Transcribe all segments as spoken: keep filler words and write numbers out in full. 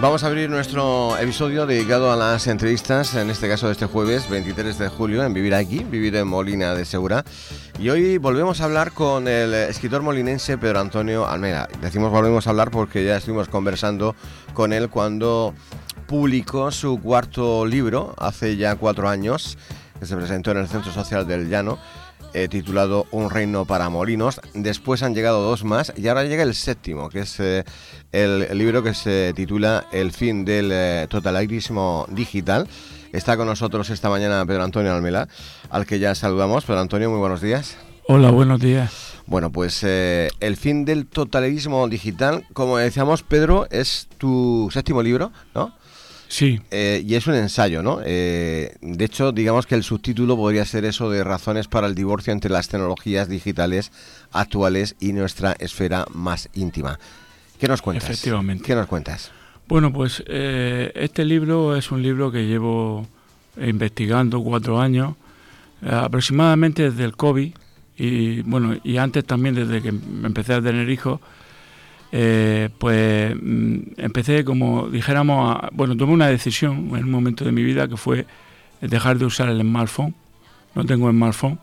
Vamos a abrir nuestro episodio dedicado a las entrevistas, en este caso de este jueves veintitrés de julio, en Vivir Aquí, Vivir en Molina de Segura. Y hoy volvemos a hablar con el escritor molinense Pedro Antonio Almera. Decimos volvemos a hablar porque ya estuvimos conversando con él cuando publicó su cuarto libro, hace ya cuatro años, que se presentó en el Centro Social del Llano, eh, titulado Un reino para molinos. Después han llegado dos más y ahora llega el séptimo, que es eh, el, el libro que se titula El fin del eh, totalitarismo digital. Está con nosotros esta mañana Pedro Antonio Almera, al que ya saludamos. Pedro Antonio, muy buenos días. Hola, buenos días. Bueno, pues eh, El fin del totalitarismo digital, como decíamos, Pedro, es tu séptimo libro, ¿no? Sí. Eh, y es un ensayo, ¿no? Eh, de hecho, digamos que el subtítulo podría ser eso de razones para el divorcio entre las tecnologías digitales actuales y nuestra esfera más íntima. ¿Qué nos cuentas? Efectivamente. ¿Qué nos cuentas? Bueno, pues eh, este libro es un libro que llevo investigando cuatro años, eh, aproximadamente desde el COVID, y bueno, y antes también desde que empecé a tener hijos. Eh, pues mm, empecé, como dijéramos, a, bueno, tomé una decisión en un momento de mi vida que fue dejar de usar el smartphone. No tengo smartphone.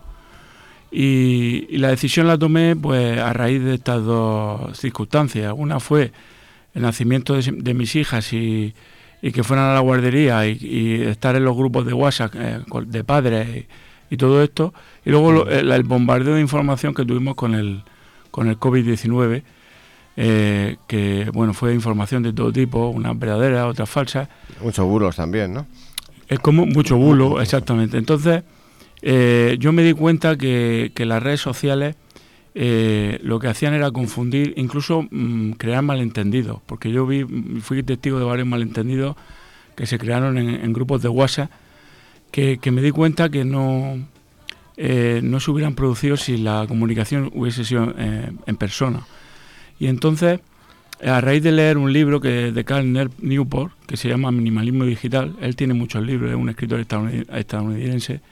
Y, y la decisión la tomé pues a raíz de estas dos circunstancias. Una fue el nacimiento de, de mis hijas y, y que fueran a la guardería y, y estar en los grupos de WhatsApp eh, de padres y, y todo esto. Y luego lo, el, el bombardeo de información que tuvimos con el, con el COVID diecinueve. Eh, que bueno, fue información de todo tipo, unas verdaderas, otras falsas. Muchos bulos también, ¿no? Es como mucho bulo, exactamente. Entonces, eh, yo me di cuenta que, que las redes sociales eh, lo que hacían era confundir, incluso mmm, crear malentendidos, porque yo vi, fui testigo de varios malentendidos que se crearon en, en grupos de WhatsApp, que, que me di cuenta que no, eh, no se hubieran producido si la comunicación hubiese sido eh, en persona. Y entonces, a raíz de leer un libro que de Cal Newport, que se llama Minimalismo Digital, él tiene muchos libros, es un escritor estadounidense,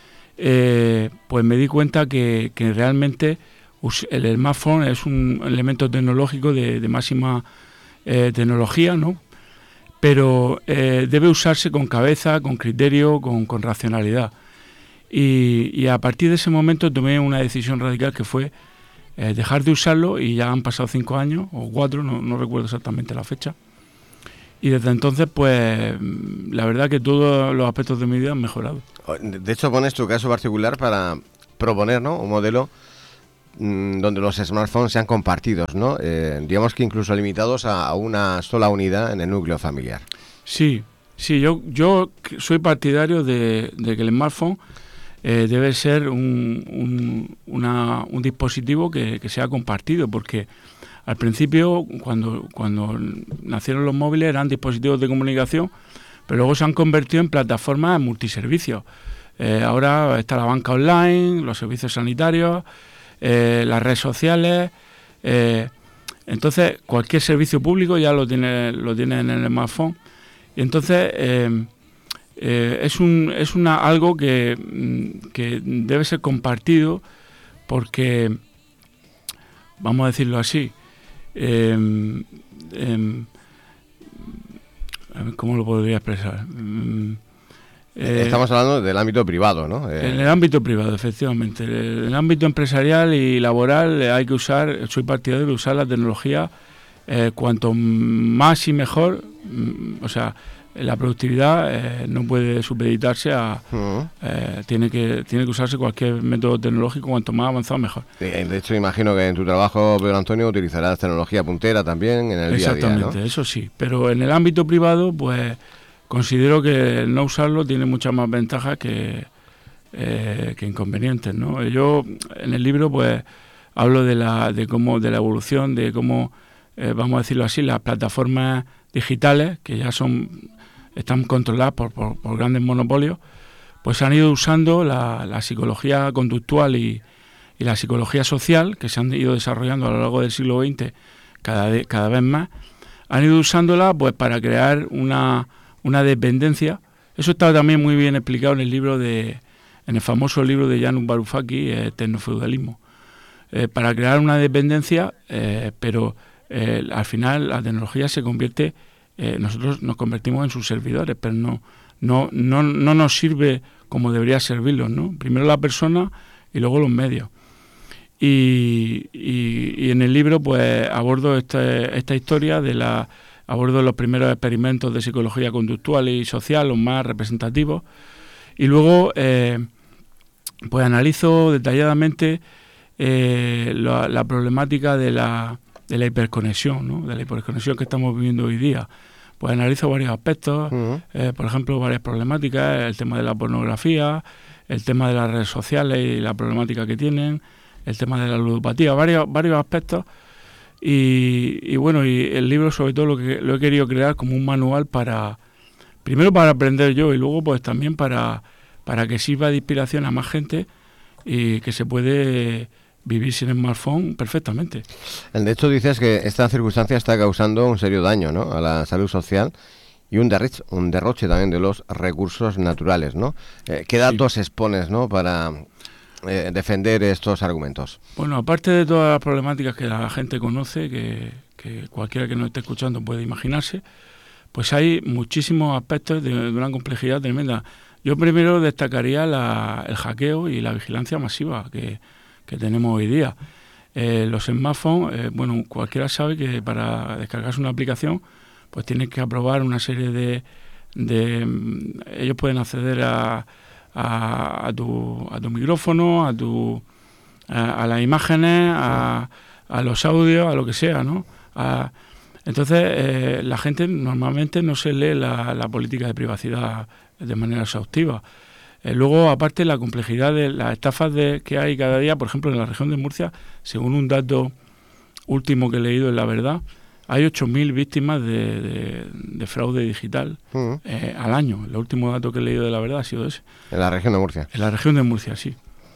eh, pues me di cuenta que, que realmente el smartphone es un elemento tecnológico de, de máxima eh, tecnología, ¿no? Pero eh, debe usarse con cabeza, con criterio, con, con racionalidad. Y, y a partir de ese momento tomé una decisión radical que fue Eh, dejar de usarlo, y ya han pasado cinco años o cuatro, no, no recuerdo exactamente la fecha, y desde entonces pues la verdad que todos los aspectos de mi vida han mejorado. De hecho, pones tu caso particular para proponer, ¿no?, un modelo mmm, donde los smartphones sean compartidos, ¿no? Eh, digamos que incluso limitados a, a una sola unidad en el núcleo familiar. Sí, sí, yo, yo soy partidario de, de que el smartphone Eh, debe ser un, un, una, un dispositivo que, que sea compartido, porque al principio, cuando, cuando nacieron los móviles, eran dispositivos de comunicación, pero luego se han convertido en plataformas multiservicios. Eh, ahora está la banca online, los servicios sanitarios, eh, las redes sociales. Eh, entonces, cualquier servicio público ya lo tiene, lo tiene en el smartphone. Y entonces Eh, Eh, es un es una algo que, que debe ser compartido, porque, vamos a decirlo así, eh, eh, ¿cómo lo podría expresar? Eh, Estamos hablando del ámbito privado, ¿no? Eh, en el ámbito privado, efectivamente. En el ámbito empresarial y laboral hay que usar, soy partidario de usar la tecnología eh, cuanto más y mejor, o sea, la productividad eh, no puede supeditarse a uh-huh. eh, tiene que tiene que usarse cualquier método tecnológico, cuanto más avanzado mejor. De hecho, imagino que en tu trabajo, Pedro Antonio, utilizarás tecnología puntera también en el día a día, ¿no? Exactamente, eso sí, pero en el ámbito privado pues considero que no usarlo tiene muchas más ventajas que eh, que inconvenientes, ¿no? Yo en el libro pues hablo de la de cómo de la evolución, de cómo eh, vamos a decirlo así, las plataformas digitales, que ya son están controladas por, por, por grandes monopolios, pues han ido usando la, la psicología conductual y, y la psicología social, que se han ido desarrollando a lo largo del siglo veinte cada, de, cada vez más, han ido usándola pues para crear una, una dependencia. Eso está también muy bien explicado en el libro de, en el famoso libro de Jan Varoufakis, eh, Tecnofeudalismo, eh, para crear una dependencia, eh, pero eh, al final la tecnología se convierte eh, nosotros nos convertimos en sus servidores, pero no, no, no, no nos sirve como debería servirlos, ¿no? Primero la persona y luego los medios. Y, y, y en el libro pues abordo este, esta historia de la abordo los primeros experimentos de psicología conductual y social, los más representativos, y luego eh, pues analizo detalladamente eh, la, la problemática de la, de la hiperconexión, ¿no? De la hiperconexión que estamos viviendo hoy día. Pues analizo varios aspectos, uh-huh. eh, por ejemplo, varias problemáticas, el tema de la pornografía, el tema de las redes sociales y la problemática que tienen, el tema de la ludopatía, varios varios aspectos. Y, y bueno, y el libro sobre todo lo que lo he querido crear como un manual para, primero para aprender yo y luego pues también para, para que sirva de inspiración a más gente y que se puede vivir sin smartphone perfectamente. De hecho dices que esta circunstancia está causando un serio daño, ¿no?, a la salud social y un derroche, un derroche también de los recursos naturales, ¿no? Eh, ¿Qué datos sí. expones, ¿no?, para eh, defender estos argumentos? Bueno, aparte de todas las problemáticas que la gente conoce, que, que cualquiera que nos esté escuchando puede imaginarse, pues hay muchísimos aspectos de, de una complejidad tremenda. Yo primero destacaría la, el hackeo y la vigilancia masiva que, que tenemos hoy día. Eh, los smartphones, eh, bueno, cualquiera sabe que para descargarse una aplicación pues tienes que aprobar una serie de... de ellos pueden acceder a, a, a, tu, a tu micrófono, a, tu, a, a las imágenes, a, a los audios, a lo que sea, ¿no? A, entonces, eh, la gente normalmente no se lee la, la política de privacidad de manera exhaustiva. Eh, luego, aparte, la complejidad de las estafas de, que hay cada día, por ejemplo, en la región de Murcia, según un dato último que he leído en La Verdad, hay ocho mil víctimas de, de, de fraude digital uh-huh. eh, al año. El último dato que he leído de La Verdad ha sido ese. En la región de Murcia. En la región de Murcia, sí.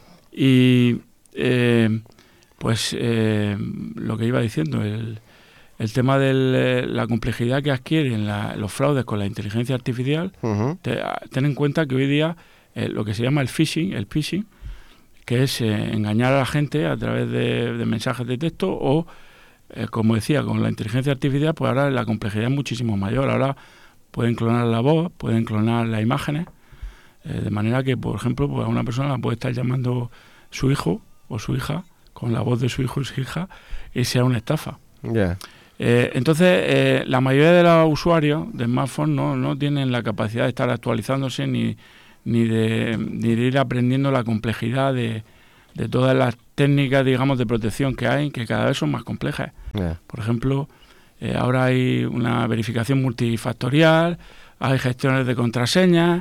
Y, eh, pues, eh, lo que iba diciendo, el, el tema de la complejidad que adquieren la, los fraudes con la inteligencia artificial, uh-huh. te, ten en cuenta que hoy día eh, lo que se llama el phishing, el phishing, que es eh, engañar a la gente a través de, de mensajes de texto o... Eh, como decía, con la inteligencia artificial, pues ahora la complejidad es muchísimo mayor. Ahora pueden clonar la voz, pueden clonar las imágenes, eh, de manera que, por ejemplo, pues a una persona la puede estar llamando su hijo o su hija con la voz de su hijo y su hija y sea una estafa. Yeah. Eh, entonces, eh, la mayoría de los usuarios de smartphone no, no tienen la capacidad de estar actualizándose ni, ni, de, ni de ir aprendiendo la complejidad de... de todas las técnicas, digamos, de protección que hay, que cada vez son más complejas. Yeah. Por ejemplo, eh, ahora hay una verificación multifactorial, hay gestiones de contraseñas,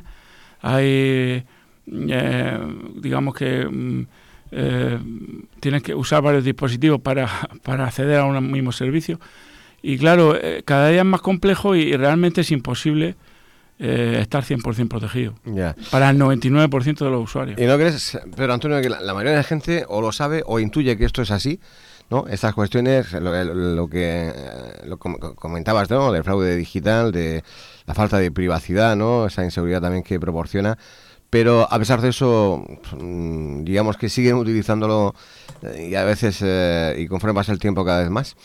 hay, eh, digamos que eh, tienes que usar varios dispositivos para, para acceder a un mismo servicio. Y claro, eh, cada día es más complejo y, y realmente es imposible Eh, estar cien por ciento protegido yeah. para el noventa y nueve por ciento de los usuarios. ¿Y no crees, Pedro Antonio, que la, la mayoría de la gente o lo sabe o intuye que esto es así, ¿no? Estas cuestiones, lo, lo, lo que lo comentabas, ¿no?, del fraude digital, de la falta de privacidad, ¿no?, esa inseguridad también que proporciona, pero a pesar de eso, digamos que siguen utilizándolo y a veces, eh, y conforme pasa el tiempo, cada vez más.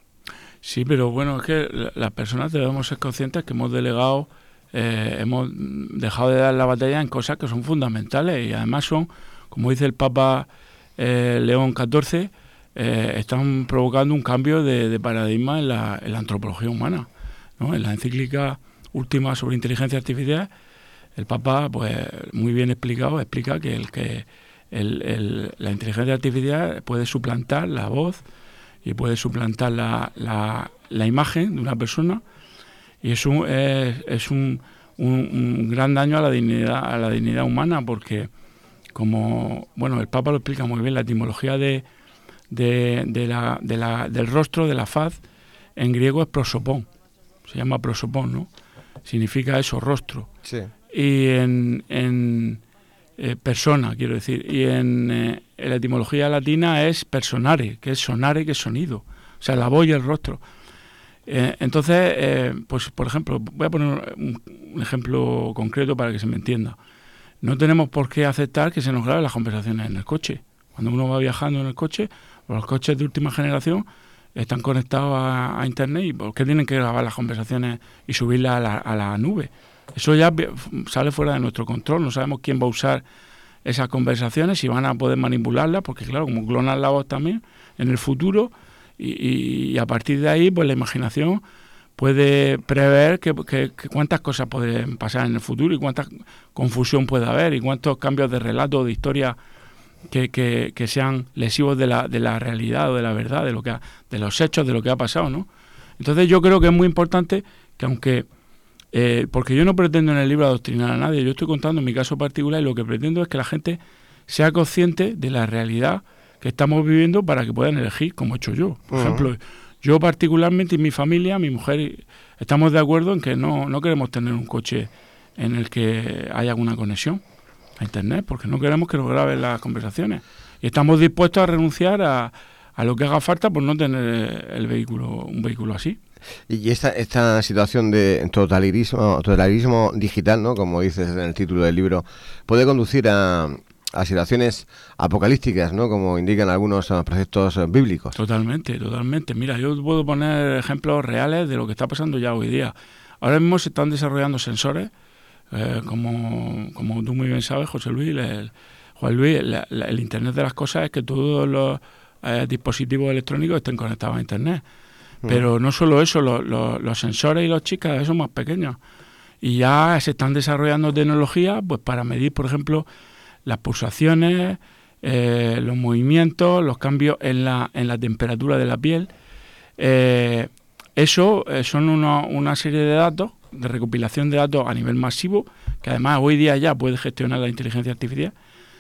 Sí, pero bueno, es que las personas debemos ser conscientes que hemos delegado Eh, hemos dejado de dar la batalla en cosas que son fundamentales y además son, como dice el Papa eh, León catorce, eh, están provocando un cambio de, de paradigma en la, en la antropología humana, ¿no? En la encíclica última sobre inteligencia artificial, el Papa, pues muy bien explicado, explica que, el, que el, el, la inteligencia artificial puede suplantar la voz y puede suplantar la, la, la imagen de una persona. Y es un, es, es un, un, un gran daño a la dignidad a la dignidad humana, porque, como bueno el Papa lo explica muy bien, la etimología de, de, de la, de la, del rostro, de la faz, en griego es prosopón, se llama prosopón, ¿no? Significa eso, rostro. Sí. Y en, en eh, persona, quiero decir, y en, eh, en la etimología latina es personare, que es sonare, que es sonido, o sea, la voz y el rostro. Eh, entonces, eh, pues por ejemplo, voy a poner un, un ejemplo concreto para que se me entienda. No tenemos por qué aceptar que se nos graben las conversaciones en el coche. Cuando uno va viajando en el coche, los coches de última generación, están conectados a, a Internet, y ¿por qué tienen que grabar las conversaciones y subirlas a la, a la nube? Eso ya sale fuera de nuestro control, no sabemos quién va a usar esas conversaciones, si van a poder manipularlas, porque claro, como clonan la voz también en el futuro, y, y, y a partir de ahí, pues la imaginación puede prever que, que, que cuántas cosas pueden pasar en el futuro y cuánta confusión puede haber y cuántos cambios de relato, de historia que, que, que sean lesivos de la, de la realidad o de la verdad, de lo que ha, de los hechos, de lo que ha pasado, ¿no? Entonces yo creo que es muy importante que aunque, eh, porque yo no pretendo en el libro adoctrinar a nadie, yo estoy contando en mi caso particular y lo que pretendo es que la gente sea consciente de la realidad que estamos viviendo para que puedan elegir, como he hecho yo. Por uh-huh. ejemplo, yo particularmente y mi familia, mi mujer, estamos de acuerdo en que no, no queremos tener un coche en el que haya alguna conexión a Internet, porque no queremos que nos graben las conversaciones. Y estamos dispuestos a renunciar a, a lo que haga falta por no tener el vehículo, un vehículo así. Y esta esta situación de totalitarismo, totalitarismo digital, ¿no?, como dices en el título del libro, puede conducir a... a situaciones apocalípticas, ¿no?, como indican algunos uh, preceptos uh, bíblicos. Totalmente, totalmente. Mira, yo puedo poner ejemplos reales de lo que está pasando ya hoy día. Ahora mismo se están desarrollando sensores, eh, como, como tú muy bien sabes, José Luis, el, Juan Luis, la, la, el Internet de las cosas es que todos los eh, dispositivos electrónicos estén conectados a Internet. Mm. Pero no solo eso, lo, lo, los sensores y los chips cada vez son más pequeños. Y ya se están desarrollando tecnologías pues para medir, por ejemplo, las pulsaciones, eh, los movimientos, los cambios en la, en la temperatura de la piel. Eh, eso eh, son uno, una serie de datos, de recopilación de datos a nivel masivo, que además hoy día ya puede gestionar la inteligencia artificial,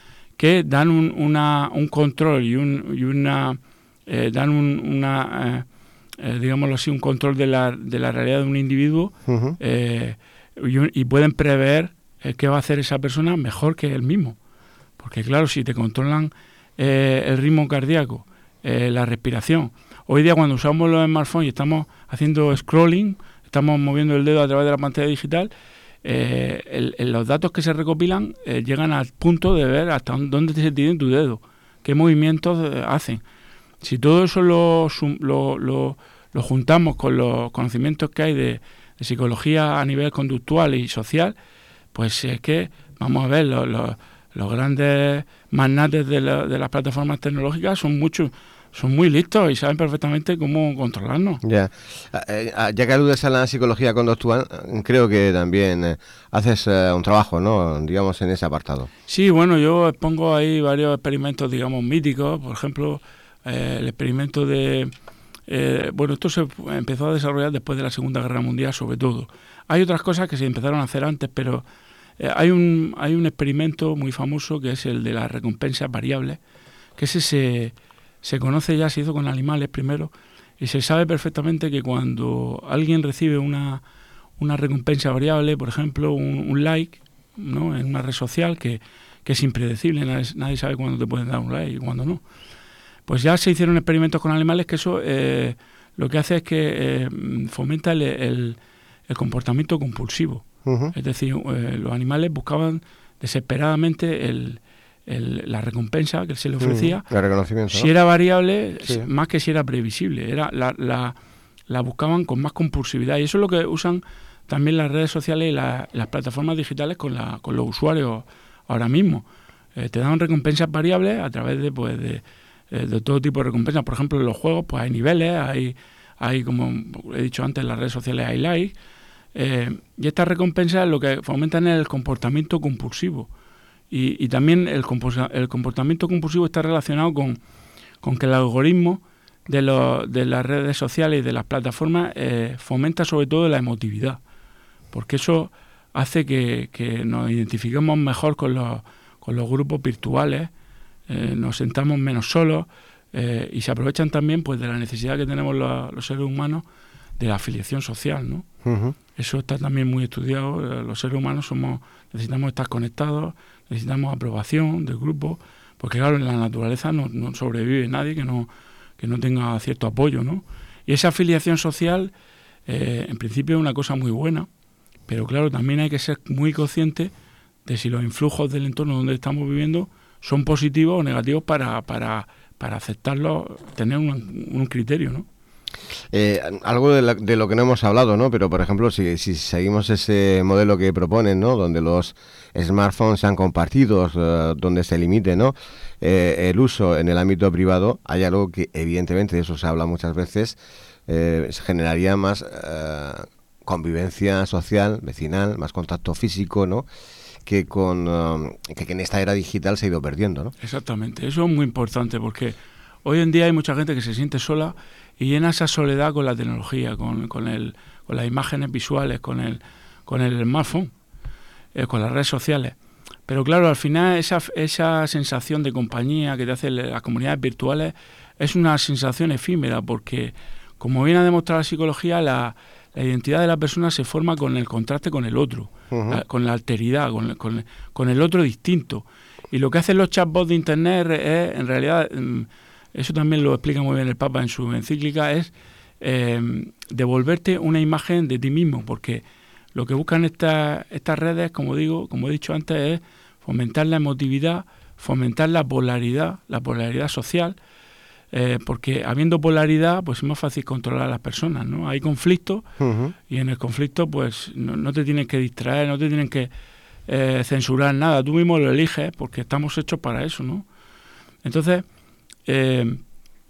que dan un, una, un control y, un, y una, eh, dan un, una eh, eh, digámoslo así, un control de la, de la realidad de un individuo, uh-huh. eh, y, y pueden prever eh, qué va a hacer esa persona mejor que él mismo. Porque claro, si te controlan eh, el ritmo cardíaco, eh, la respiración. Hoy día cuando usamos los smartphones y estamos haciendo scrolling, estamos moviendo el dedo a través de la pantalla digital, eh, el, el, los datos que se recopilan eh, llegan al punto de ver hasta dónde se tiene tu dedo, qué movimientos eh, hacen. Si todo eso lo, lo, lo, lo juntamos con los conocimientos que hay de, de psicología a nivel conductual y social, pues es que vamos a ver los... los Los grandes magnates de, la, de las plataformas tecnológicas son muchos, son muy listos y saben perfectamente cómo controlarnos. Ya, eh, ya que aludes a la psicología conductual, creo que también eh, haces eh, un trabajo, ¿no?, digamos, en ese apartado. Sí, bueno, yo expongo ahí varios experimentos, digamos, míticos. Por ejemplo, eh, el experimento de... Eh, bueno, esto se empezó a desarrollar después de la Segunda Guerra Mundial, sobre todo. Hay otras cosas que se empezaron a hacer antes, pero... Eh, hay un hay un experimento muy famoso que es el de las recompensas variables, que ese se, se conoce ya, se hizo con animales primero, y se sabe perfectamente que cuando alguien recibe una, una recompensa variable, por ejemplo, un, un like, ¿no?, en una red social, que, que es impredecible, nadie, nadie sabe cuándo te pueden dar un like y cuándo no. Pues ya se hicieron experimentos con animales que eso eh, lo que hace es que eh, fomenta el, el, el comportamiento compulsivo. Uh-huh. Es decir, eh, los animales buscaban desesperadamente el, el, la recompensa que se le ofrecía. Uh, el reconocimiento, si ¿no? era variable, sí. más que si era previsible. Era la, la, la buscaban con más compulsividad. Y eso es lo que usan también las redes sociales y la, las plataformas digitales con, la, con los usuarios ahora mismo. Eh, te dan recompensas variables a través de, pues, de, de todo tipo de recompensas. Por ejemplo, en los juegos pues hay niveles, hay, hay como he dicho antes, en las redes sociales hay likes. Eh, y estas recompensas lo que fomentan es el comportamiento compulsivo. Y, y también el, compos- el comportamiento compulsivo está relacionado con, con que el algoritmo de, lo, de las redes sociales y de las plataformas eh, fomenta sobre todo la emotividad. Porque eso hace que, que nos identifiquemos mejor con los, con los grupos virtuales, eh, nos sentamos menos solos eh, y se aprovechan también pues de la necesidad que tenemos los, los seres humanos de la afiliación social, ¿no? Uh-huh. Eso está también muy estudiado. Los seres humanos somos necesitamos estar conectados, necesitamos aprobación del grupo, porque claro, en la naturaleza no, no sobrevive nadie que no que no tenga cierto apoyo, ¿no? Y esa afiliación social, eh, en principio es una cosa muy buena, pero claro, también hay que ser muy consciente de si los influjos del entorno donde estamos viviendo son positivos o negativos para para para aceptarlo, tener un, un criterio, ¿no? Eh, algo de, la, de lo que no hemos hablado, ¿no? Pero, por ejemplo, si, si seguimos ese modelo que proponen, ¿no? Donde los smartphones sean compartidos, uh, donde se limite, ¿no? Eh, el uso en el ámbito privado, hay algo que, evidentemente, de eso se habla muchas veces, eh, generaría más uh, convivencia social, vecinal, más contacto físico, ¿no? Que con uh, que, que en esta era digital se ha ido perdiendo, ¿no? Exactamente, eso es muy importante porque hoy en día hay mucha gente que se siente sola y llena esa soledad con la tecnología, con, con, el, con las imágenes visuales, con el, con el smartphone, eh, con las redes sociales. Pero claro, al final esa, esa sensación de compañía que te hacen las comunidades virtuales es una sensación efímera porque, como viene a demostrar la psicología, la, la identidad de la persona se forma con el contraste con el otro, uh-huh. la, con la alteridad, con, con, con el otro distinto. Y lo que hacen los chatbots de Internet es, en realidad, eso también lo explica muy bien el Papa en su encíclica, es eh, devolverte una imagen de ti mismo, porque lo que buscan estas estas redes, como digo, como he dicho antes, es fomentar la emotividad, fomentar la polaridad, la polaridad social, eh, porque habiendo polaridad, pues es más fácil controlar a las personas, ¿no? Hay conflictos uh-huh. y en el conflicto, pues no, no te tienes que distraer, no te tienen que eh, censurar nada, tú mismo lo eliges, porque estamos hechos para eso, ¿no? Entonces, eh,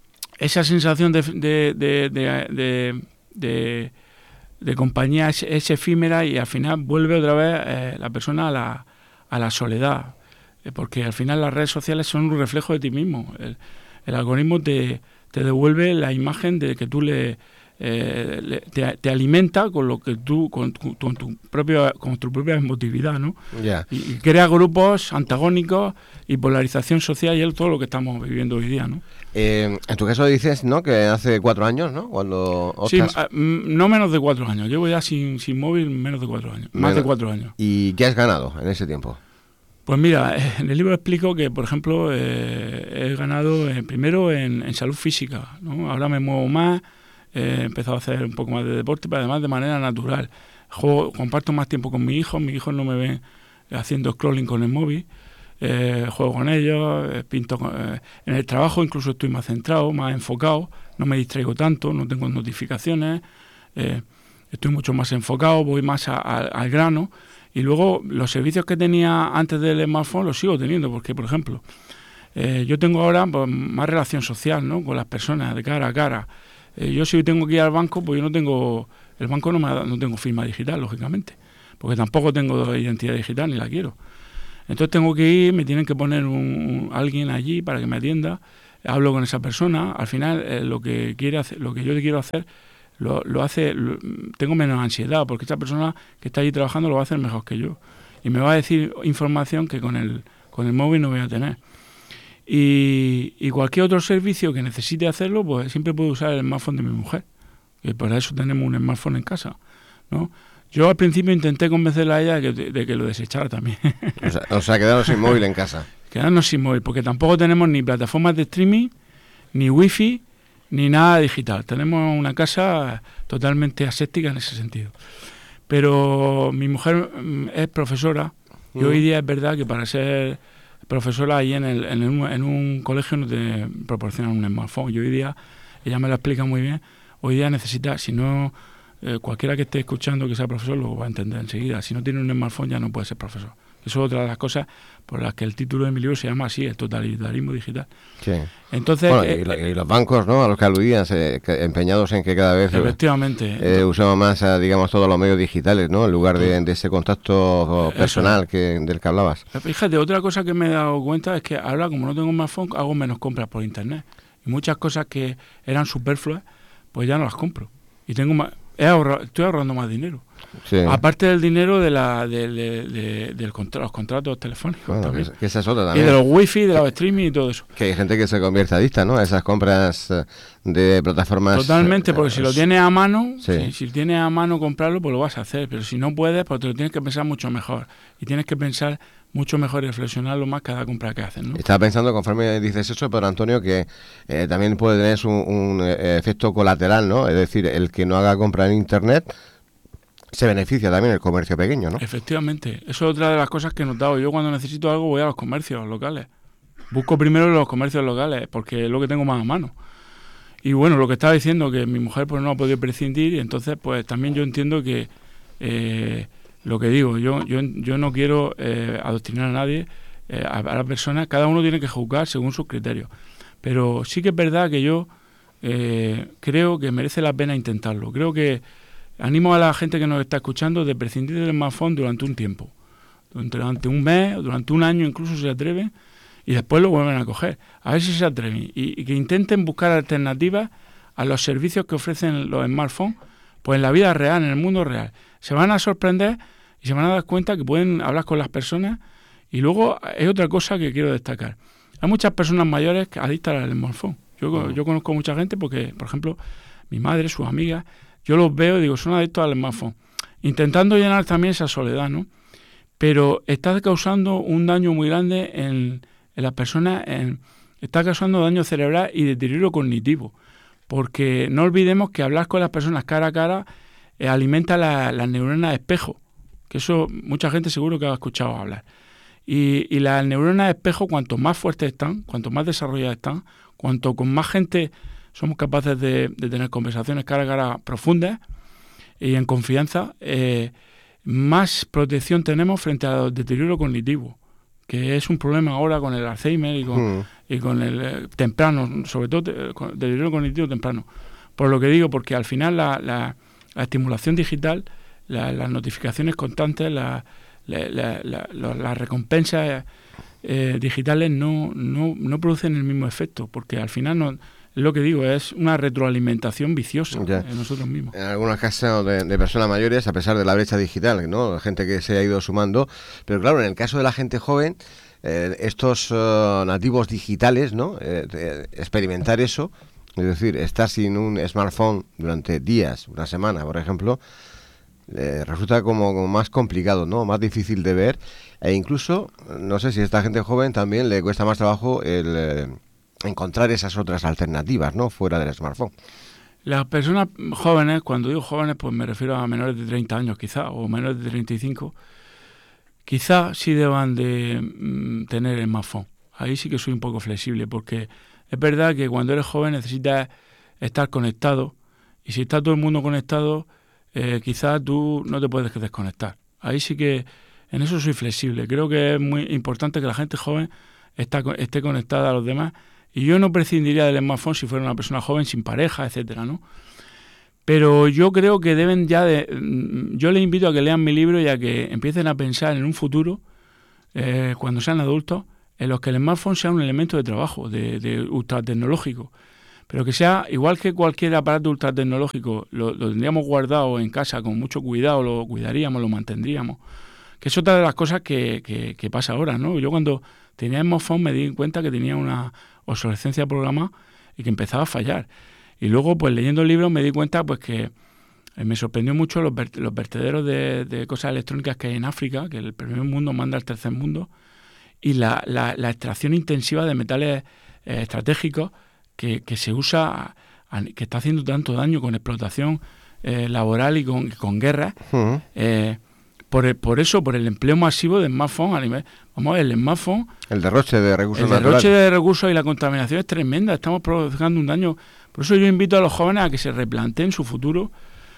esa sensación de, de, de, de, de, de de compañía es, es efímera y al final vuelve otra vez eh, la persona a la, a la soledad, eh, porque al final las redes sociales son un reflejo de ti mismo. El, el algoritmo te, te devuelve la imagen de que tú le, eh, le te, te alimenta con lo que tú con, con, con tu propia con tu propia emotividad, ¿no? Yeah. Y, y crea grupos antagónicos y polarización social y es todo lo que estamos viviendo hoy día, ¿no? Eh, en tu caso dices, ¿no? Que hace cuatro años, ¿no? Cuando ostras... Sí, no menos de cuatro años. Llevo ya sin, sin móvil menos de cuatro años. Más menos, de cuatro años. ¿Y qué has ganado en ese tiempo? Pues mira, en el libro explico que, por ejemplo, eh, he ganado eh, primero en, en salud física, ¿no? Ahora me muevo más, eh, he empezado a hacer un poco más de deporte, pero además de manera natural. Juego, comparto más tiempo con mis hijos, mis hijos no me ven haciendo scrolling con el móvil. Eh, juego con ellos, eh, pinto con, eh, en el trabajo incluso estoy más centrado, más enfocado, no me distraigo tanto, no tengo notificaciones, eh, estoy mucho más enfocado, voy más a, a, al grano y luego los servicios que tenía antes del smartphone los sigo teniendo porque, por ejemplo, eh, yo tengo ahora pues, más relación social, ¿no? Con las personas de cara a cara. Eh, yo si tengo que ir al banco, pues yo no tengo, el banco no, me da, no tengo firma digital, lógicamente, porque tampoco tengo identidad digital ni la quiero. Entonces tengo que ir, me tienen que poner un, un, alguien allí para que me atienda, hablo con esa persona, al final eh, lo que quiere hacer, lo que yo quiero hacer, lo, lo hace, lo, tengo menos ansiedad, porque esa persona que está allí trabajando lo va a hacer mejor que yo. Y me va a decir información que con el, con el móvil no voy a tener. Y, y cualquier otro servicio que necesite hacerlo, pues siempre puedo usar el smartphone de mi mujer, que para eso tenemos un smartphone en casa, ¿no? Yo al principio intenté convencerla a ella de que, de que lo desechara también. O sea, o sea, quedarnos sin móvil en casa. Quedarnos sin móvil, porque tampoco tenemos ni plataformas de streaming, ni wifi, ni nada digital. Tenemos una casa totalmente aséptica en ese sentido. Pero mi mujer es profesora y mm. hoy día es verdad que para ser profesora ahí en, el, en, el, en un colegio no te proporcionan un smartphone. Y hoy día, ella me lo explica muy bien, hoy día necesita, si no... Eh, cualquiera que esté escuchando que sea profesor lo va a entender enseguida. Si no tiene un smartphone ya no puede ser profesor. Eso es otra de las cosas por las que el título de mi libro se llama así, el totalitarismo digital. Sí. Entonces, bueno, eh, y, lo, y los bancos, ¿no? A los que aludías, eh, que empeñados en que cada vez efectivamente eh, usamos más, eh, digamos, todos los medios digitales, ¿no? En lugar de, de ese contacto personal que del que hablabas. Fíjate, otra cosa que me he dado cuenta es que ahora, como no tengo smartphone, hago menos compras por internet. Y muchas cosas que eran superfluas, pues ya no las compro. Y tengo más... He ahorrado, estoy ahorrando más dinero. Sí. Aparte del dinero de la de, de, de, de contra, los contratos telefónicos. Bueno, también. Que, que esa es otra también. Y de los wifi, de los streaming y todo eso. Que hay gente que se convierte adicta, ¿no? A esas compras de plataformas. Totalmente, porque eh, si lo tienes a mano, sí. si, si tienes a mano comprarlo, pues lo vas a hacer. Pero si no puedes, pues te lo tienes que pensar mucho mejor. Y tienes que pensar mucho mejor y reflexionarlo más cada compra que haces, ¿no? Estaba pensando, conforme dices eso, pero Antonio, que eh, también puede tener un, un eh, efecto colateral, ¿no? Es decir, el que no haga compra en internet se beneficia también el comercio pequeño, ¿no? Efectivamente, eso es otra de las cosas que he notado. Yo cuando necesito algo voy a los comercios locales. Busco primero los comercios locales porque es lo que tengo más a mano. y bueno, lo que estaba diciendo, que mi mujer pues no ha podido prescindir, y entonces pues también yo entiendo que eh, lo que digo, yo yo, yo no quiero eh, adoctrinar a nadie, eh, a, a las personas, cada uno tiene que juzgar según sus criterios, pero sí que es verdad que yo eh, creo que merece la pena intentarlo. Creo que animo a la gente que nos está escuchando de prescindir del smartphone durante un tiempo, durante un mes, durante un año incluso si se atreven, y después lo vuelven a coger, a ver si se atreven, y, y que intenten buscar alternativas a los servicios que ofrecen los smartphones, pues en la vida real, en el mundo real. Se van a sorprender y se van a dar cuenta que pueden hablar con las personas. Y luego es otra cosa que quiero destacar. Hay muchas personas mayores adictas al smartphone. Yo, uh-huh. yo conozco mucha gente porque, por ejemplo, mi madre, sus amigas, yo los veo y digo, son adictos al smartphone, intentando llenar también esa soledad, ¿no? Pero está causando un daño muy grande en, en las personas, en, está causando daño cerebral y deterioro cognitivo, porque no olvidemos que hablar con las personas cara a cara eh, alimenta la, las neuronas de espejo, que eso mucha gente seguro que ha escuchado hablar. Y, y las neuronas de espejo, cuanto más fuertes están, cuanto más desarrolladas están, cuanto con más gente somos capaces de, de tener conversaciones cara a cara profundas y en confianza, eh, más protección tenemos frente al deterioro cognitivo, que es un problema ahora con el Alzheimer y con, mm. y con el eh, temprano, sobre todo te, con el deterioro cognitivo temprano. Por lo que digo, porque al final la, la, la estimulación digital, la, las notificaciones constantes, la, la, la, la, la, las recompensas eh, digitales no, no, no producen el mismo efecto, porque al final no... Lo que digo es una retroalimentación viciosa ya. En nosotros mismos. En algunos casos de, de personas mayores, a pesar de la brecha digital, ¿no? Gente que se ha ido sumando, pero claro, en el caso de la gente joven, eh, estos uh, nativos digitales, ¿no? Eh, eh, experimentar eso, es decir, estar sin un smartphone durante días, una semana, por ejemplo, eh, resulta como, como más complicado, ¿no? Más difícil de ver, e incluso, no sé si a esta gente joven también le cuesta más trabajo el... Eh, encontrar esas otras alternativas, ¿no? Fuera del smartphone. Las personas jóvenes, cuando digo jóvenes, pues me refiero a menores de treinta años quizá, o menores de treinta y cinco, quizá sí deban de mm, tener el smartphone. Ahí sí que soy un poco flexible, porque es verdad que cuando eres joven necesitas estar conectado, y si está todo el mundo conectado, eh, quizá tú no te puedes desconectar. Ahí sí que, en eso soy flexible. Creo que es muy importante que la gente joven está, esté conectada a los demás. Y yo no prescindiría del smartphone si fuera una persona joven, sin pareja, etcétera, ¿no? Pero yo creo que deben ya de... Yo les invito a que lean mi libro y a que empiecen a pensar en un futuro, eh, cuando sean adultos, en los que el smartphone sea un elemento de trabajo, de, de ultratecnológico. Pero que sea, igual que cualquier aparato ultratecnológico, lo, lo tendríamos guardado en casa con mucho cuidado, lo cuidaríamos, lo mantendríamos. Que es otra de las cosas que, que, que pasa ahora, ¿no? Yo cuando tenía smartphone me di cuenta que tenía una obsolescencia programada y que empezaba a fallar. Y luego, pues leyendo el libro me di cuenta pues que eh, me sorprendió mucho los, vert- los vertederos de, de cosas electrónicas que hay en África, que el primer mundo manda al tercer mundo, y la, la, la extracción intensiva de metales eh, estratégicos que, que se usa, a, que está haciendo tanto daño con explotación eh, laboral y con, con guerras. Uh-huh. Eh, Por, el, por eso, por el empleo masivo de smartphone a nivel... Vamos a ver, el smartphone... El derroche de recursos El naturales. derroche de recursos y la contaminación es tremenda. Estamos provocando un daño. Por eso yo invito a los jóvenes a que se replanteen su futuro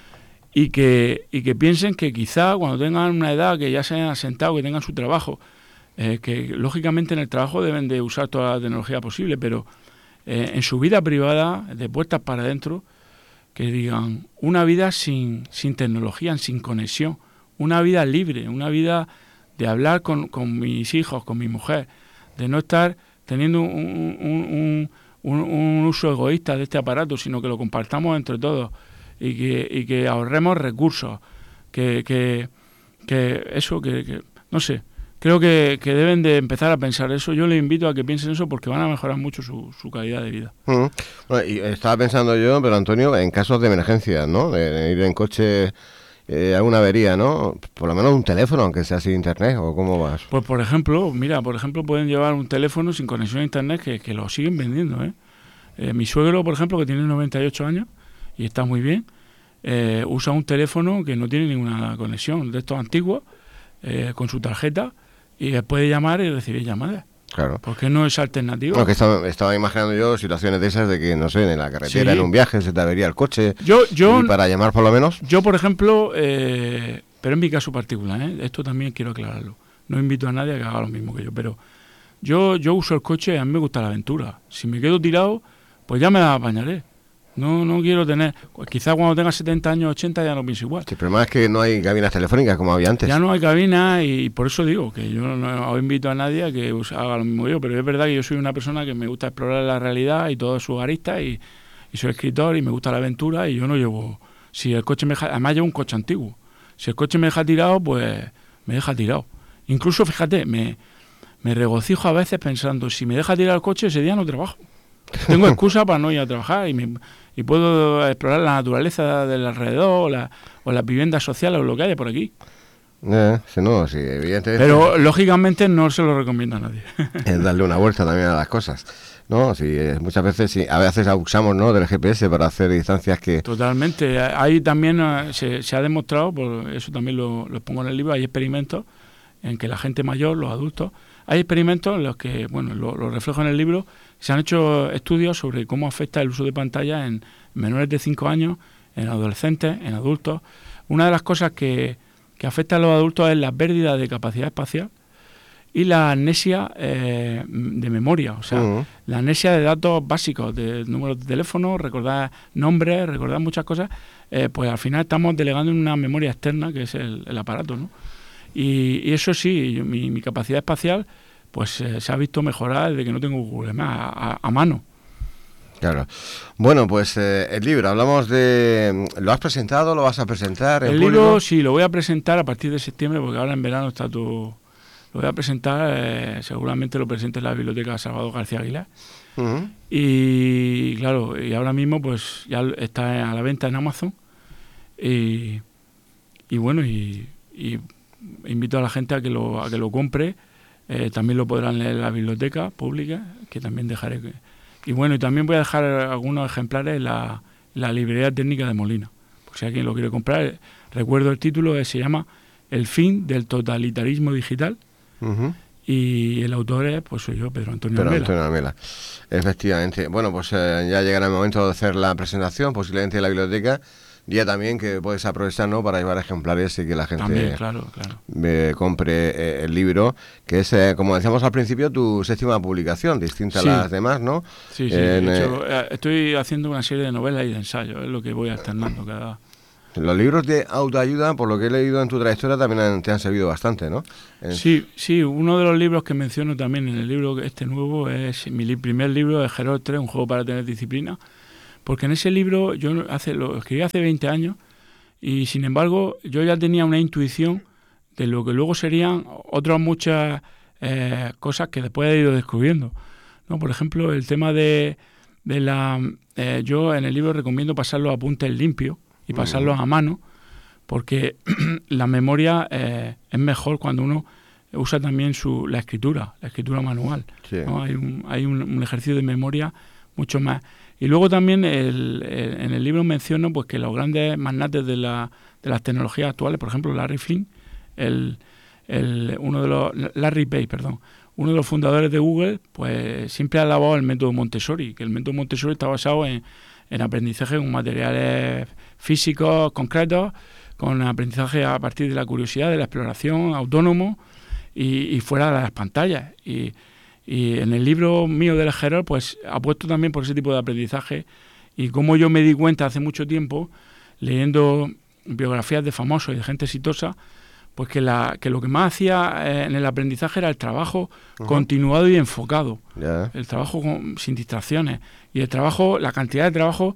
y que, y que piensen que quizá cuando tengan una edad, que ya se hayan asentado, que tengan su trabajo, eh, que lógicamente en el trabajo deben de usar toda la tecnología posible, pero eh, en su vida privada, de puertas para adentro, que digan una vida sin, sin tecnología, sin conexión, una vida libre, una vida de hablar con, con mis hijos, con mi mujer, de no estar teniendo un, un, un, un, un uso egoísta de este aparato, sino que lo compartamos entre todos y que, y que ahorremos recursos, que, que, que eso, que, que no sé, creo que, que deben de empezar a pensar eso. Yo les invito a que piensen eso porque van a mejorar mucho su, su calidad de vida. Uh-huh. Bueno, y estaba pensando yo, pero Antonio, en casos de emergencia, ¿no? De, de ir en coche... Eh, alguna avería, ¿no? Por lo menos un teléfono, aunque sea sin internet, ¿o cómo vas? Pues por ejemplo, mira, por ejemplo pueden llevar un teléfono sin conexión a internet que, que lo siguen vendiendo, ¿eh? Eh, mi suegro, por ejemplo, que tiene noventa y ocho años y está muy bien, eh, usa un teléfono que no tiene ninguna conexión, de estos antiguos, eh, con su tarjeta, y puede llamar y recibir llamadas. Claro. ¿Por qué no es alternativa? No, que estaba, estaba imaginando yo situaciones de esas de que, no sé, en la carretera, Sí. en un viaje, se te avería el coche. Yo, yo, y para llamar por lo menos. yo por ejemplo, eh, pero en mi caso particular, ¿eh? Esto también quiero aclararlo. No invito a nadie a que haga lo mismo que yo, pero yo, yo uso el coche, a mí me gusta la aventura. Si me quedo tirado, pues ya me la apañaré. No, no quiero tener... Pues quizás cuando tenga setenta años, ochenta, ya no pienso igual. Sí, el problema es que no hay cabinas telefónicas como había antes. Ya no hay cabina y por eso digo que yo no, no invito a nadie a que haga lo mismo que yo, pero es verdad que yo soy una persona que me gusta explorar la realidad y todas sus aristas y, y soy escritor y me gusta la aventura y yo no llevo... Si el coche me deja... Además llevo un coche antiguo. Si el coche me deja tirado, pues me deja tirado. Incluso, fíjate, me, me regocijo a veces pensando, si me deja tirar el coche, ese día no trabajo. Tengo excusa para no ir a trabajar y, me, y puedo explorar la naturaleza del alrededor o, la, o las viviendas sociales o lo que haya por aquí. Eh, sí, no, sí, evidentemente. Pero lógicamente no se lo recomiendo a nadie. Es darle una vuelta también a las cosas. No, sí, muchas veces sí, a veces abusamos, ¿no?, del G P S para hacer distancias que... Totalmente. Ahí también uh, se, se ha demostrado, por eso también lo, lo pongo en el libro, hay experimentos en que la gente mayor, los adultos, hay experimentos en los que, bueno, lo, lo reflejo en el libro, se han hecho estudios sobre cómo afecta el uso de pantalla en menores de cinco años, en adolescentes, en adultos. Una de las cosas que, que afecta a los adultos es la pérdida de capacidad espacial y la amnesia eh, de memoria, o sea, uh-huh. la amnesia de datos básicos, de números de teléfono, recordar nombres, recordar muchas cosas, eh, pues al final estamos delegando en una memoria externa que es el, el aparato, ¿no? Y, y eso sí, yo, mi, mi capacidad espacial pues eh, se ha visto mejorar desde que no tengo Google Maps a, a, a mano. Claro. Bueno, pues eh, el libro, hablamos de... ¿Lo has presentado? ¿Lo vas a presentar en El público? libro sí, lo voy a presentar a partir de septiembre, porque ahora en verano está todo... Lo voy a presentar, eh, seguramente lo presente en la biblioteca Salvador García Aguilar. Uh-huh. Y claro, y ahora mismo pues ya está a la venta en Amazon. Y, y bueno, y, y invito a la gente a que lo, a que lo compre. Eh, también lo podrán leer en la biblioteca pública, que también dejaré. Que, y bueno, y también voy a dejar algunos ejemplares en la, la librería técnica de Molina. Por si alguien lo quiere comprar, recuerdo el título, eh, se llama El fin del totalitarismo digital. Uh-huh. Y el autor es, pues soy yo, Pedro Antonio Pedro Almela. Antonio Almela. Efectivamente. Bueno, pues eh, ya llegará el momento de hacer la presentación, posiblemente en la biblioteca. Día también que puedes aprovechar, ¿no?, para llevar ejemplares y que la gente también, claro, claro. Eh, compre eh, el libro, que es, eh, como decíamos al principio, tu séptima publicación, distinta sí. a las demás, ¿no? Sí, sí. En, de hecho, eh, estoy haciendo una serie de novelas y de ensayos, es lo que voy alternando cada... Los libros de autoayuda, por lo que he leído en tu trayectoria, también han, te han servido bastante, ¿no? En... Sí, sí. Uno de los libros que menciono también en el libro este nuevo es mi li- primer libro de Gerard tres, Un juego para tener disciplina, porque en ese libro yo hace lo escribí hace veinte años y sin embargo yo ya tenía una intuición de lo que luego serían otras muchas eh, cosas que después he ido descubriendo, ¿no? Por ejemplo, el tema de, de la... Eh, yo en el libro recomiendo pasar los apuntes limpios y pasarlos a mano, porque la memoria eh, es mejor cuando uno usa también su la escritura, la escritura manual, sí. ¿no? Hay, un, hay un, un ejercicio de memoria mucho más. Y luego también el, el, en el libro menciono pues que los grandes magnates de, la, de las tecnologías actuales, por ejemplo Larry Flynn, el, el, uno de los Larry Page, perdón, uno de los fundadores de Google, pues siempre ha alabado el método Montessori, que el método Montessori está basado en, en aprendizaje con materiales físicos concretos, con aprendizaje a partir de la curiosidad, de la exploración, autónomo y, y fuera de las pantallas. Y, y en el libro mío del Gerard, pues apuesto también por ese tipo de aprendizaje y como yo me di cuenta hace mucho tiempo, leyendo biografías de famosos y de gente exitosa, pues que, la, que lo que más hacía en el aprendizaje era el trabajo uh-huh. continuado y enfocado, yeah. el trabajo con, sin distracciones y el trabajo, la cantidad de trabajo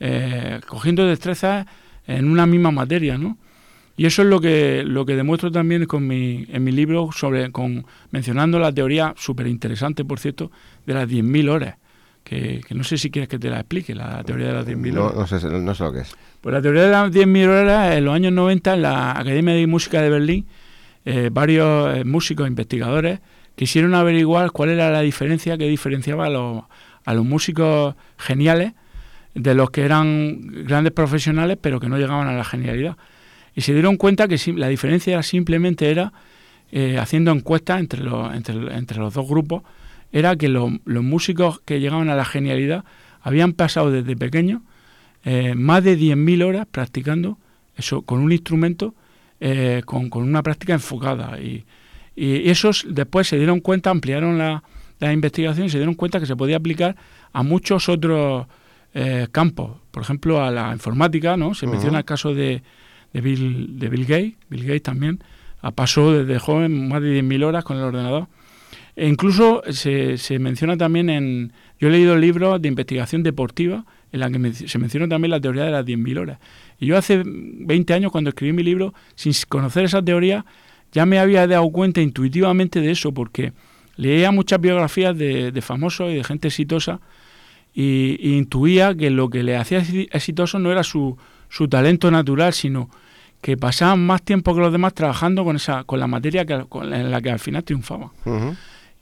eh, cogiendo destrezas en una misma materia, ¿no? Y eso es lo que lo que demuestro también con mi, en mi libro, sobre con mencionando la teoría súper interesante, por cierto, de las diez mil horas, que, que no sé si quieres que te la explique, la teoría de las diez mil horas. No, no, sé, no sé lo que es. Pues la teoría de las diez mil horas, en los años noventa, en la Academia de Música de Berlín, eh, varios eh, músicos, investigadores, quisieron averiguar cuál era la diferencia que diferenciaba a los, a los músicos geniales de los que eran grandes profesionales, pero que no llegaban a la genialidad. Y se dieron cuenta que la diferencia simplemente era eh, haciendo encuestas entre los, entre, entre los dos grupos, era que lo, los músicos que llegaban a la genialidad habían pasado desde pequeños eh, más de diez mil horas practicando eso con un instrumento, eh, con, con una práctica enfocada. Y, y esos después se dieron cuenta, ampliaron la, la investigación y se dieron cuenta que se podía aplicar a muchos otros eh, campos. Por ejemplo, a la informática, ¿no? Se uh-huh. menciona el caso de, de, Bill, de Bill Gates. Bill Gates también pasó desde joven más de diez mil horas con el ordenador. E incluso se, se menciona también en... Yo he leído libros de investigación deportiva en la que me, se menciona también la teoría de las diez mil horas. Y yo hace veinte años, cuando escribí mi libro, sin conocer esa teoría, ya me había dado cuenta intuitivamente de eso, porque leía muchas biografías de, de famosos y de gente exitosa y, y intuía que lo que le hacía exitoso no era su, su talento natural, sino que pasaban más tiempo que los demás trabajando con esa con la materia que, con, en la que al final triunfaban. Uh-huh.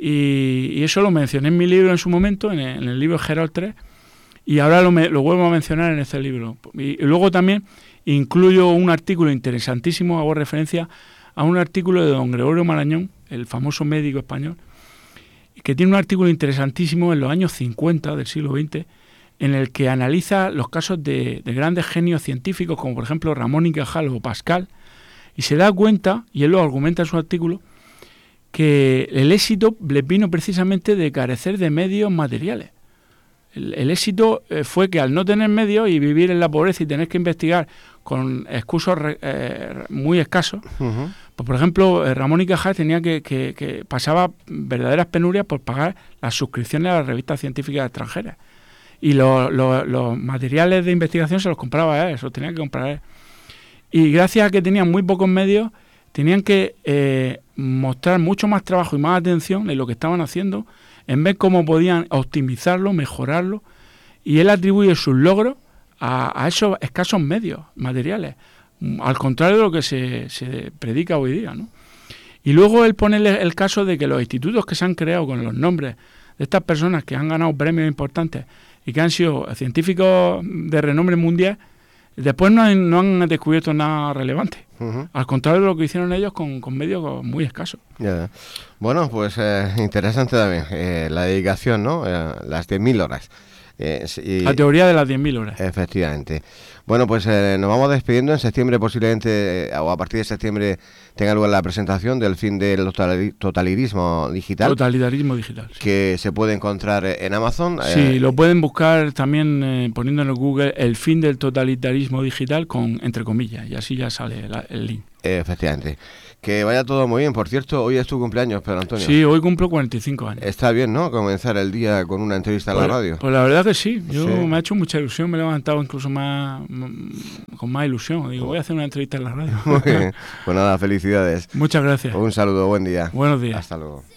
Y, y eso lo mencioné en mi libro en su momento, en el, en el libro Gerold tres, y ahora lo, me, lo vuelvo a mencionar en este libro. Y, y luego también incluyo un artículo interesantísimo, hago referencia a un artículo de don Gregorio Marañón, el famoso médico español, que tiene un artículo interesantísimo en los años cincuenta del siglo veinte, en el que analiza los casos de, de grandes genios científicos, como por ejemplo Ramón y Cajal o Pascal, y se da cuenta, y él lo argumenta en su artículo, que el éxito le vino precisamente de carecer de medios materiales. El, el éxito eh, fue que al no tener medios y vivir en la pobreza y tener que investigar con excursos eh, muy escasos, uh-huh. pues por ejemplo, eh, Ramón y Cajal tenía que, que, que pasaba verdaderas penurias por pagar las suscripciones a las revistas científicas extranjeras. Y los, los, los materiales de investigación se los compraba él, se los tenía que comprar él. Y gracias a que tenían muy pocos medios, tenían que eh, mostrar mucho más trabajo y más atención en lo que estaban haciendo, en ver cómo podían optimizarlo, mejorarlo, y él atribuye sus logros a, a esos escasos medios materiales, al contrario de lo que se, se predica hoy día, ¿no? Y luego él pone el, el caso de que los institutos que se han creado con los nombres de estas personas que han ganado premios importantes y que han sido científicos de renombre mundial, después no han, no han descubierto nada relevante. Uh-huh. Al contrario de lo que hicieron ellos con, con medios muy escasos. Yeah. Bueno, pues eh, interesante también eh, la dedicación, ¿no? Eh, las diez mil horas. Eh, y, la teoría de las diez mil horas. Efectivamente. Bueno, pues eh, nos vamos despidiendo. En septiembre posiblemente, eh, o a partir de septiembre, tenga lugar la presentación del fin del totalitarismo digital. Totalitarismo digital, sí. Que se puede encontrar en Amazon. Sí, eh, lo pueden buscar también eh, poniendo en el Google el fin del totalitarismo digital con entre comillas, y así ya sale la, el link. Eh, efectivamente. Que vaya todo muy bien. Por cierto, hoy es tu cumpleaños, Pedro Antonio. Sí, hoy cumplo cuarenta y cinco años. Está bien, ¿no? Comenzar el día con una entrevista en pues, la radio. Pues la verdad que sí. Yo sí. me ha hecho mucha ilusión. Me he levantado incluso más con más ilusión. Digo, voy a hacer una entrevista en la radio. Muy bien. Pues nada, felicidades. Muchas gracias. Un saludo, buen día. Buenos días. Hasta luego.